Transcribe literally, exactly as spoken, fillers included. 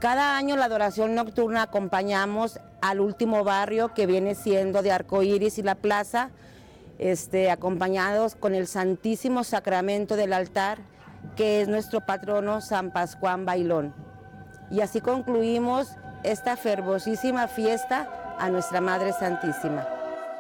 Cada año la adoración nocturna acompañamos al último barrio, que viene siendo de Arcoíris y la Plaza, este, acompañados con el Santísimo Sacramento del altar, que es nuestro patrono San Pascual Bailón. Y así concluimos esta fervosísima fiesta a Nuestra Madre Santísima.